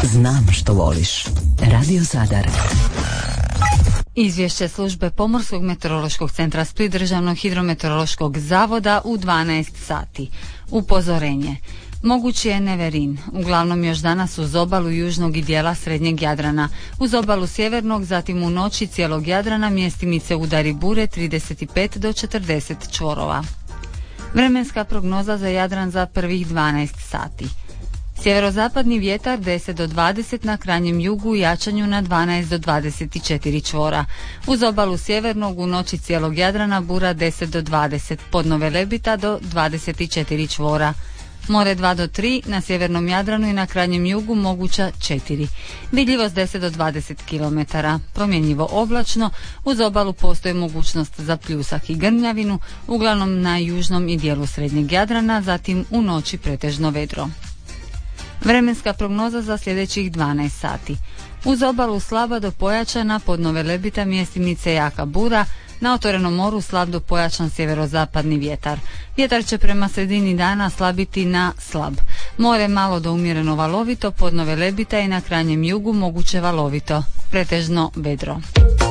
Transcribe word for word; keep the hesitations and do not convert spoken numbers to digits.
Znam što voliš. Radio Zadar. Izvješće službe Pomorskog meteorološkog centra Split Državnog hidrometeorološkog zavoda u dvanaest sati. Upozorenje. Mogući je neverin, uglavnom još danas uz obalu južnog i dijela srednjeg Jadrana. Uz obalu sjevernog, zatim u noći cijelog Jadrana mjestimice udari bure trideset pet do četrdeset čvorova. Vremenska prognoza za Jadran za prvih dvanaest sati. Sjeverozapadni vjetar deset do dvadeset, na krajnjem jugu u jačanju na dvanaest do dvadeset četiri čvora. Uz obalu sjevernog u noći cijelog Jadrana bura deset do dvadeset, podno Velebita do dvadeset četiri čvora. More dva do tri, na sjevernom Jadranu i na krajnjem jugu moguća četiri. Vidljivost deset do dvadeset kilometara. Promjenjivo oblačno, uz obalu postoji mogućnost za pljusak i grmljavinu, uglavnom na južnom i dijelu srednjeg Jadrana, zatim u noći pretežno vedro. Vremenska prognoza za sljedećih dvanaest sati. Uz obalu slaba do pojačana, podno Velebita mjestimice jaka bura, na otvorenom moru slab do pojačan sjeverozapadni vjetar. Vjetar će prema sredini dana slabiti na slab. More malo do umjereno valovito, podno Velebita i na krajnjem jugu moguće valovito, pretežno vedro.